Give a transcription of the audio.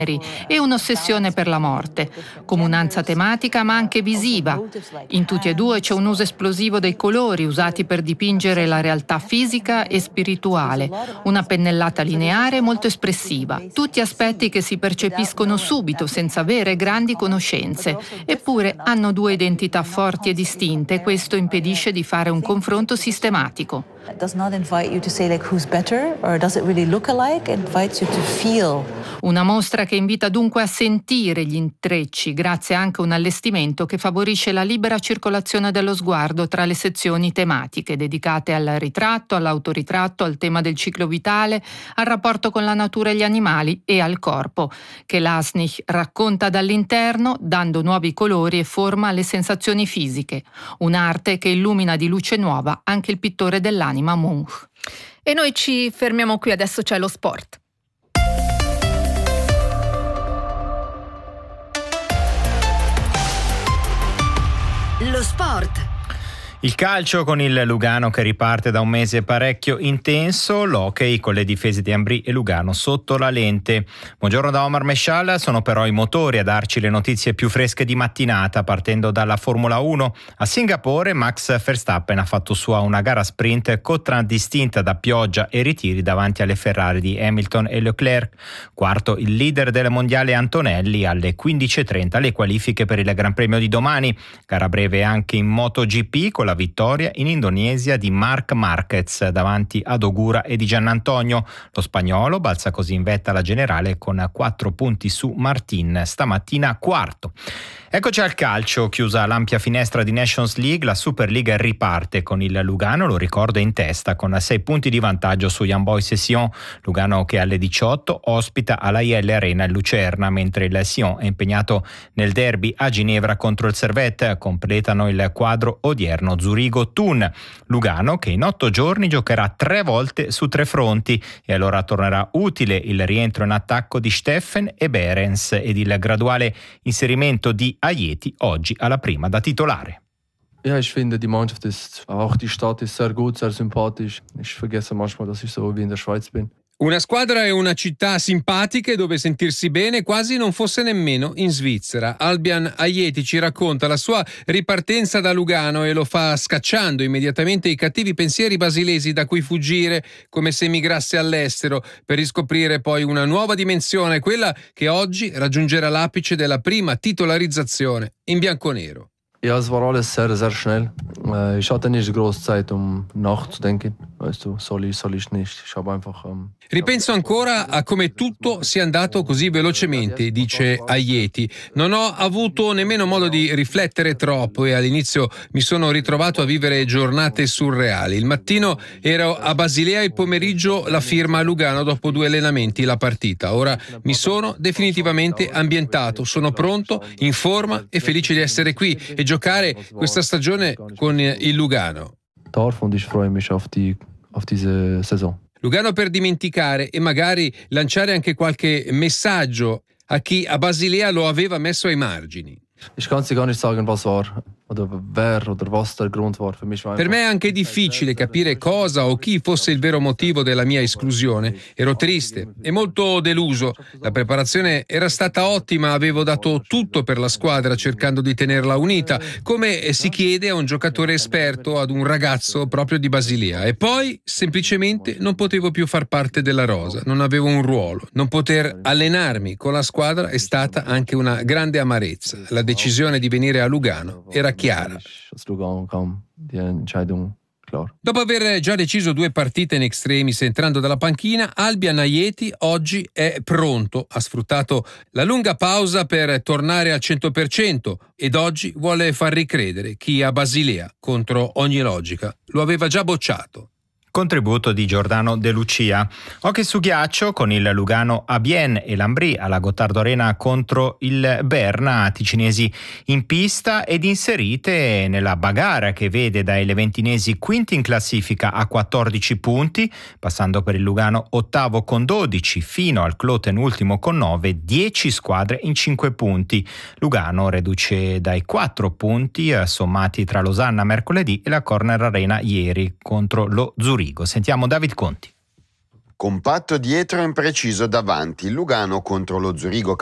e un'ossessione per la morte, comunanza tematica ma anche visiva. In tutti e due c'è un uso esplosivo dei colori usati per dipingere la realtà fisica e spirituale, una pennellata lineare molto espressiva, tutti aspetti che si percepiscono subito senza avere grandi conoscenze, eppure hanno due identità forti e distinte e questo impedisce di fare un confronto sistematico. It does not invite you to say like who's better or does it really look alike? It invites you to feel. Una mostra che invita dunque a sentire gli intrecci, grazie anche a un allestimento che favorisce la libera circolazione dello sguardo tra le sezioni tematiche dedicate al ritratto, all'autoritratto, al tema del ciclo vitale, al rapporto con la natura e gli animali e al corpo, che Lasnik racconta dall'interno, dando nuovi colori e forma alle sensazioni fisiche. Un'arte che illumina di luce nuova anche il pittore dell'anima Munch. E noi ci fermiamo qui, adesso c'è lo sport. Lo sport. Il calcio con il Lugano che riparte da un mese parecchio intenso, l'hockey con le difese di Ambri e Lugano sotto la lente. Buongiorno da Omar Mescial, sono però i motori a darci le notizie più fresche di mattinata, partendo dalla Formula 1. A Singapore Max Verstappen ha fatto sua una gara sprint contraddistinta da pioggia e ritiri davanti alle Ferrari di Hamilton e Leclerc. Quarto il leader del mondiale Antonelli, alle 15.30 le qualifiche per il Gran Premio di domani. Gara breve anche in MotoGP con la vittoria in Indonesia di Marc Marquez davanti ad Ogura e di Giannantonio. Lo spagnolo balza così in vetta alla generale con 4 punti su Martin, stamattina quarto. Eccoci al calcio, chiusa l'ampia finestra di Nations League, la Superliga riparte con il Lugano, lo ricordo, in testa con 6 punti di vantaggio su Young Boys e Sion. Lugano che alle 18 ospita alla IL Arena il Lucerna, mentre il Sion è impegnato nel derby a Ginevra contro il Servette. Completano il quadro odierno Zurigo-Thun. Lugano che in 8 giorni giocherà 3 volte su 3 fronti e allora tornerà utile il rientro in attacco di Steffen e Behrens ed il graduale inserimento di Ajeti oggi alla prima da titolare. Ja, ich finde, die Mannschaft ist, auch die Stadt ist sehr gut, sehr sympathisch. Ich vergesse manchmal, dass ich so wie in der Schweiz bin. Una squadra e una città simpatiche dove sentirsi bene quasi non fosse nemmeno in Svizzera. Albian Ajeti ci racconta la sua ripartenza da Lugano e lo fa scacciando immediatamente i cattivi pensieri basilesi da cui fuggire come se emigrasse all'estero per riscoprire poi una nuova dimensione, quella che oggi raggiungerà l'apice della prima titolarizzazione in bianconero. Ja, es war alles sehr, sehr schnell. Ich hatte nicht groß Zeit, nachzudenken. Weißt du, soll ich nicht. Ich habe einfach. Ripenso ancora a come tutto sia andato così velocemente, dice Ajeti. Non ho avuto nemmeno modo di riflettere troppo e all'inizio mi sono ritrovato a vivere giornate surreali. Il mattino ero a Basilea, il pomeriggio la firma a Lugano dopo 2 allenamenti la partita. Ora mi sono definitivamente ambientato, sono pronto, in forma e felice di essere qui e giocare questa stagione con il Lugano. Und ich freue mich auf diese Saison. Lugano per dimenticare e magari lanciare anche qualche messaggio a chi a Basilea lo aveva messo ai margini. Ich kann dir gar nicht sagen, was war oder wer oder was der Grund war. Per me è anche difficile capire cosa o chi fosse il vero motivo della mia esclusione. Ero triste e molto deluso. La preparazione era stata ottima, avevo dato tutto per la squadra cercando di tenerla unita, come si chiede a un giocatore esperto, ad un ragazzo proprio di Basilea. E poi semplicemente non potevo più far parte della rosa, non avevo un ruolo. Non poter allenarmi con la squadra è stata anche una grande amarezza. La decisione di venire a Lugano era chiara. Dopo aver già deciso 2 partite in extremis entrando dalla panchina, Albian Ajeti oggi è pronto. Ha sfruttato la lunga pausa per tornare al 100% ed oggi vuole far ricredere chi a Basilea, contro ogni logica, lo aveva già bocciato. Contributo di Giordano De Lucia. Hockey su ghiaccio con il Lugano a Bienne e l'Ambri alla Gottardo Arena contro il Berna, ticinesi in pista ed inserite nella bagarre che vede dai leventinesi quinti in classifica a 14 punti, passando per il Lugano ottavo con 12 fino al Kloten ultimo con 9, 10 squadre in 5 punti. Lugano reduce dai 4 punti sommati tra Losanna mercoledì e la Corner Arena ieri contro lo Zurigo. Sentiamo David Conti. compatto dietro e impreciso davanti. Lugano contro lo Zurigo